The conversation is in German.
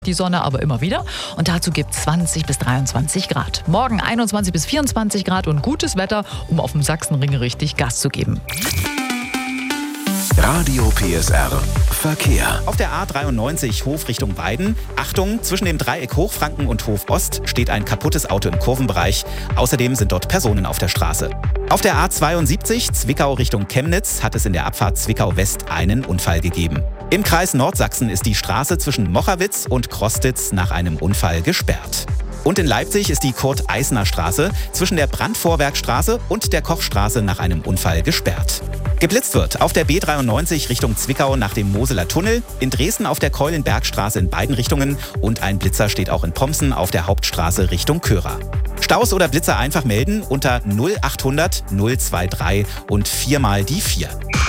Die Sonne aber immer wieder und dazu gibt es 20 bis 23 Grad. Morgen 21 bis 24 Grad und gutes Wetter, um auf dem Sachsenring richtig Gas zu geben. Radio PSR Verkehr. Auf der A93 Hof Richtung Weiden. Achtung, zwischen dem Dreieck Hochfranken und Hof Ost steht ein kaputtes Auto im Kurvenbereich. Außerdem sind dort Personen auf der Straße. Auf der A72 Zwickau Richtung Chemnitz hat es in der Abfahrt Zwickau West einen Unfall gegeben. Im Kreis Nordsachsen ist die Straße zwischen Mochawitz und Krostitz nach einem Unfall gesperrt. Und in Leipzig ist die Kurt-Eisner-Straße zwischen der Brandvorwerkstraße und der Kochstraße nach einem Unfall gesperrt. Geblitzt wird auf der B93 Richtung Zwickau nach dem Moseler Tunnel, in Dresden auf der Keulenbergstraße in beiden Richtungen und ein Blitzer steht auch in Pomsen auf der Hauptstraße Richtung Körer. Staus oder Blitzer einfach melden unter 0800 023 und 4 mal die 4.